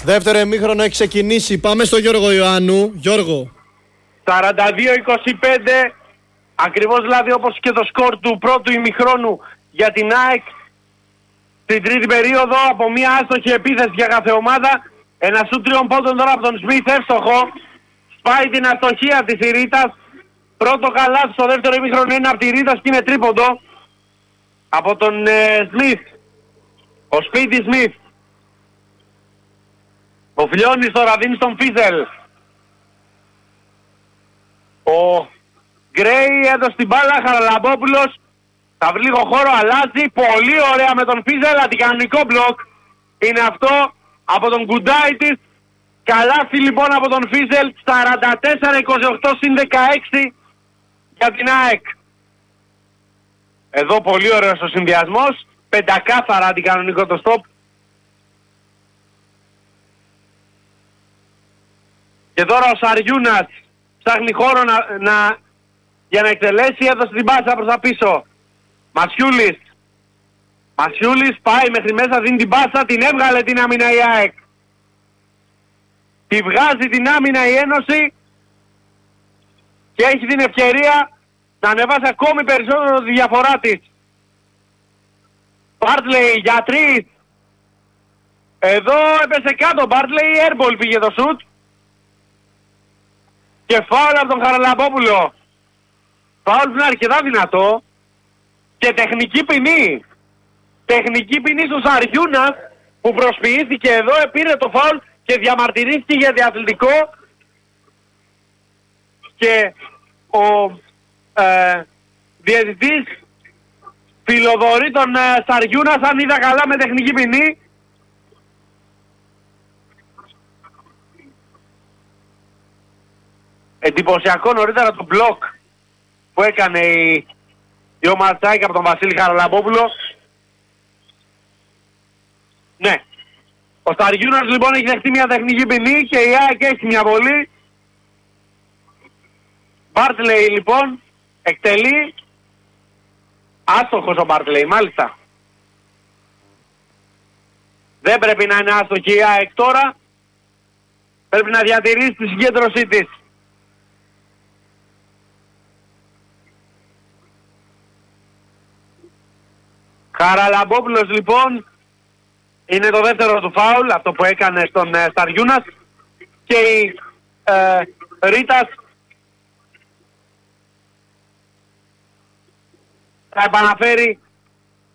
Δεύτερο ημίχρονο έχει ξεκινήσει. Πάμε στο Γιώργο Ιωάννου. Γιώργο. 42-25. Ακριβώς δηλαδή όπως και το σκορ του πρώτου ημιχρόνου για την ΑΕΚ. Στην τρίτη περίοδο από μια άστοχη επίθεση για κάθε ομάδα. Ένα σούτ 3 πόντων τώρα από τον Σμιθ, εύστοχο. Σπάει την αστοχία της η Ρήτας. Πρώτο καλάθι στο δεύτερο ημίχρονο είναι από τη Ρήτας και είναι τρίποντο. Από τον Σμιθ. Ο Σπίτι Σμιθ. Ο Φλιώνης τώρα δίνει στον Φίζελ. Ο Γκρέι έδωσε την μπάλα, Χαραλαμπόπουλος. Θα βρει λίγο χώρο, αλλάζει. Πολύ ωραία με τον Φίζελ, αντικανονικό μπλοκ. Είναι αυτό από τον Κουντάιτης. Καλάθι λοιπόν από τον Φίζελ. 44-28 συν 16 για την ΑΕΚ. Εδώ πολύ ωραίος ο συνδυασμός. Πεντακάθαρα αντικανονικό το στόπ. Και τώρα ο Σαριούνας ψάχνει χώρο για να εκτελέσει, έδωσε την πάσα προς τα πίσω. Μασιούλης πάει μέχρι μέσα, δίνει την πάσα, την έβγαλε την άμυνα η ΑΕΚ. Τη βγάζει την άμυνα η Ένωση και έχει την ευκαιρία να ανεβάσει ακόμη περισσότερο τη διαφορά της. Μπάρτλεϊ για 3. Εδώ έπεσε κάτω Μπάρτλεϊ, airball πήγε το σουτ. Και φάουλ από τον Χαραλαμπόπουλο. Φάουλ που είναι αρκετά δυνατό. Και τεχνική ποινή. Τεχνική ποινή στους Αριούνας που προσποιήθηκε εδώ, πήρε το φάουλ και διαμαρτυρήθηκε για διαθλητικό. Και ο διαιτητής φιλοδορεί τον Σαριούνας, αν είδα καλά, με τεχνική ποινή. Εντυπωσιακό νωρίτερα το μπλοκ που έκανε η ομάδα της ΑΕΚ από τον Βασίλη Χαραλαμπόπουλο. Ναι. Ο Σταριούνας λοιπόν έχει δεχτεί μια τεχνική ποινή και η ΑΕΚ έχει μια βολή. Μπάρτλεϊ λοιπόν εκτελεί. Άστοχος ο Μπάρτλεϊ, μάλιστα. Δεν πρέπει να είναι άστοχη η ΑΕΚ τώρα. Πρέπει να διατηρήσει τη συγκέντρωσή της. Χαραλαμπόπουλος λοιπόν είναι το δεύτερο του φάουλ, αυτό που έκανε στον Σταριούνας, και η Ρήτας θα επαναφέρει